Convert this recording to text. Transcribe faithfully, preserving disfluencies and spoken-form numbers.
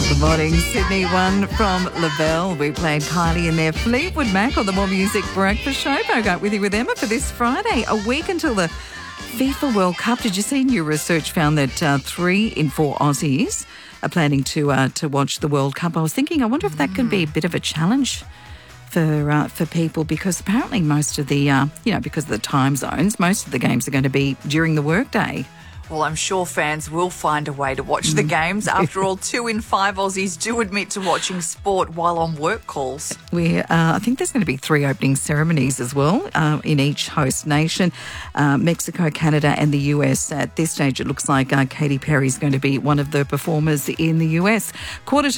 Good morning, Sydney. One from Lavelle. We played Kylie and their Fleetwood Mac on the More Music Breakfast Show. Bogart with you with Emma for this Friday, a week until the FIFA World Cup. Did you see new research found that uh, three in four Aussies are planning to uh, to watch the World Cup? I was thinking, I wonder if that could be a bit of a challenge for uh, for people, because apparently most of the, uh, you know, because of the time zones, most of the games are going to be during the workday. Well, I'm sure fans will find a way to watch the games. After all, two in five Aussies do admit to watching sport while on work calls. We, uh, I think there's going to be three opening ceremonies as well uh, in each host nation, uh, Mexico, Canada and the U S. At this stage, it looks like uh, Katy Perry is going to be one of the performers in the U S. Quarter to